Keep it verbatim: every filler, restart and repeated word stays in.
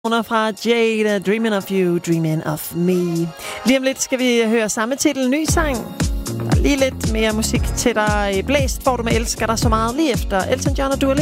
Under fra Jade, Dreaming of You, Dreaming of Me. Lige om lidt skal vi høre samme titel, ny sang. Der er lige lidt mere musik til dig. Blæst får du med Elsker dig så meget lige efter Elton John og Dua Lipa.